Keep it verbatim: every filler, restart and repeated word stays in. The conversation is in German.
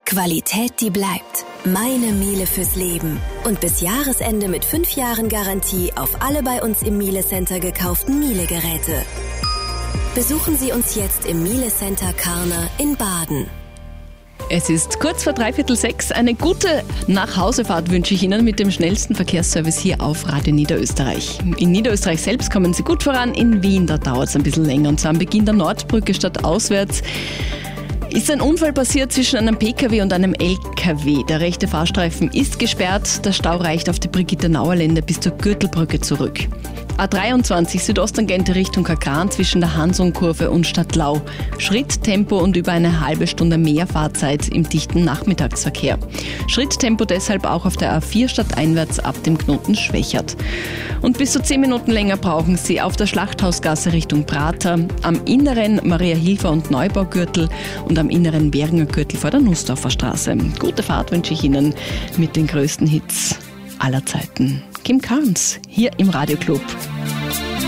Qualität, die bleibt. Meine Miele fürs Leben. Und bis Jahresende mit fünf Jahren Garantie auf alle bei uns im Miele Center gekauften Miele-Geräte. Besuchen Sie uns jetzt im Miele Center Karner in Baden. Es ist kurz vor dreiviertel sechs. Eine gute Nachhausefahrt wünsche ich Ihnen mit dem schnellsten Verkehrsservice hier auf Radio Niederösterreich. In Niederösterreich selbst kommen Sie gut voran. In Wien, da dauert es ein bisschen länger. Und zwar am Beginn der Nordbrücke statt auswärts ist ein Unfall passiert zwischen einem P K W und einem L K W. Der rechte Fahrstreifen ist gesperrt. Der Stau reicht auf die Brigitte-Nauer-Lände bis zur Gürtelbrücke zurück. A dreiundzwanzig Südosttangente Richtung Kakran zwischen der Hansung-Kurve und Stadtlau. Schritttempo und über eine halbe Stunde mehr Fahrzeit im dichten Nachmittagsverkehr. Schritttempo deshalb auch auf der A vier stadteinwärts ab dem Knoten Schwächert. Und bis zu zehn Minuten länger brauchen Sie auf der Schlachthausgasse Richtung Prater, am inneren Maria-Hilfer- und Neubaugürtel und am inneren Währinger Gürtel vor der Nussdorfer Straße. Gute Fahrt wünsche ich Ihnen mit den größten Hits aller Zeiten. Kim Carnes, hier im Radioclub.